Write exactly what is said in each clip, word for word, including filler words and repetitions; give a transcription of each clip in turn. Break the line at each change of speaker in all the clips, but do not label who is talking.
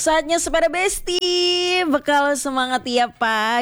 Saatnya sepeda besti, bekal semangat tiap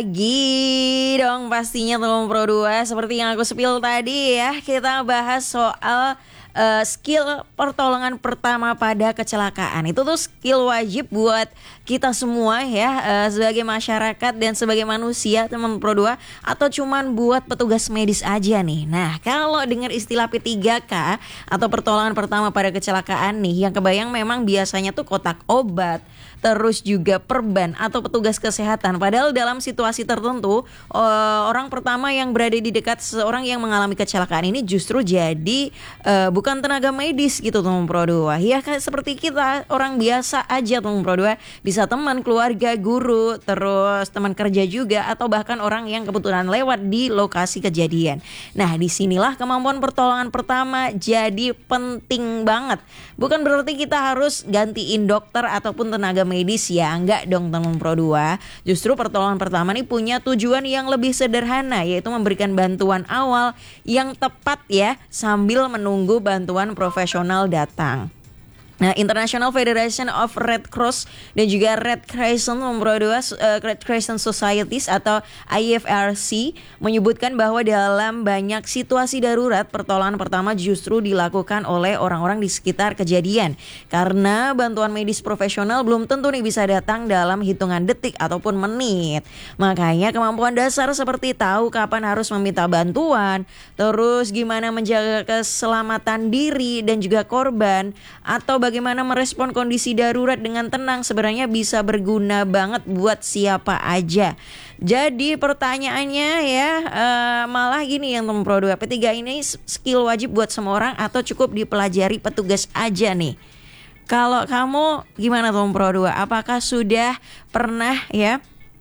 pagi dong pastinya teman Pro dua. Seperti yang aku spill tadi ya, kita bahas soal uh, skill pertolongan pertama pada kecelakaan. Itu tuh skill wajib buat kita semua ya, uh, sebagai masyarakat dan sebagai manusia teman Pro dua, atau cuman buat petugas medis aja nih. Nah, kalau dengar istilah P tiga K atau pertolongan pertama pada kecelakaan nih, yang kebayang memang biasanya tuh kotak obat, terus juga perban atau petugas kesehatan. Padahal dalam situasi tertentu, uh, orang pertama yang berada di dekat seseorang yang mengalami kecelakaan ini justru jadi uh, bukan tenaga medis gitu teman Pro dua. Ya kan seperti kita orang biasa aja teman Pro dua, bisa teman, keluarga, guru, terus teman kerja juga, atau bahkan orang yang kebetulan lewat di lokasi kejadian. Nah, disinilah kemampuan pertolongan pertama jadi penting banget. Bukan berarti kita harus gantiin dokter ataupun tenaga medis ya, enggak dong teman Pro dua. Justru pertolongan pertama nih punya tujuan yang lebih sederhana, yaitu memberikan bantuan awal yang tepat ya, sambil menunggu bantuan profesional datang. Nah, International Federation of Red Cross dan juga Red Crescent Pro dua, uh, Red Crescent Societies atau I F R C menyebutkan bahwa dalam banyak situasi darurat, pertolongan pertama justru dilakukan oleh orang-orang di sekitar kejadian. Karena bantuan medis profesional belum tentu nih bisa datang dalam hitungan detik ataupun menit. Makanya kemampuan dasar seperti tahu kapan harus meminta bantuan, terus gimana menjaga keselamatan diri dan juga korban, atau bagaimana merespon kondisi darurat dengan tenang, sebenarnya bisa berguna banget buat siapa aja. Jadi pertanyaannya ya, uh, malah gini yang teman Pro dua, P tiga ini skill wajib buat semua orang atau cukup dipelajari petugas aja nih? Kalau kamu gimana teman Pro dua? Apakah sudah pernah ya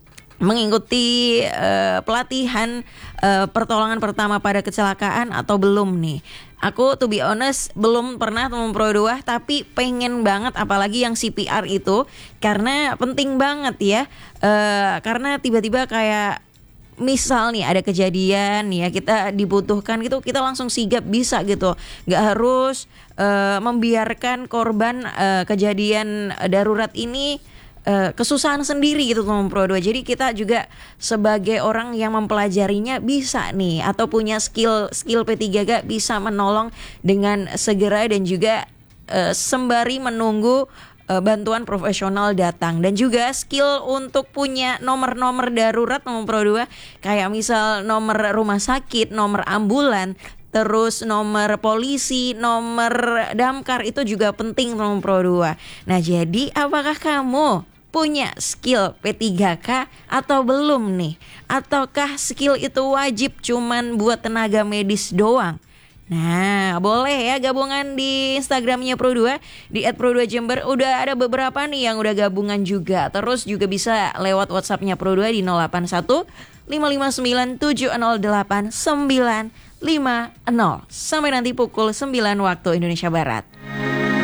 mengikuti uh, pelatihan uh, pertolongan pertama pada kecelakaan atau belum nih? Aku to be honest belum pernah teman Pro dua, tapi pengen banget, apalagi yang C P R itu, karena penting banget ya. Uh, karena tiba-tiba kayak misal nih ada kejadian ya, kita dibutuhkan gitu, kita langsung sigap bisa gitu, nggak harus uh, membiarkan korban uh, kejadian darurat ini Uh, kesusahan sendiri gitu teman Pro dua. Jadi kita juga sebagai orang yang mempelajarinya bisa nih, atau punya skill skill P tiga K bisa menolong dengan segera dan juga uh, sembari menunggu uh, bantuan profesional datang. Dan juga skill untuk punya nomor-nomor darurat teman Pro dua, kayak misal nomor rumah sakit, nomor ambulan, terus nomor polisi, nomor damkar, itu juga penting teman Pro dua. Nah, jadi apakah kamu punya skill P tiga K atau belum nih? Ataukah skill itu wajib cuman buat tenaga medis doang? Nah, boleh ya gabungan di Instagramnya Pro dua di et pro dua jember. Udah ada beberapa nih yang udah gabungan juga. Terus juga bisa lewat WhatsAppnya Pro dua di nol delapan satu lima lima sembilan tujuh nol delapan sembilan lima nol. Sampai nanti pukul sembilan waktu Indonesia Barat.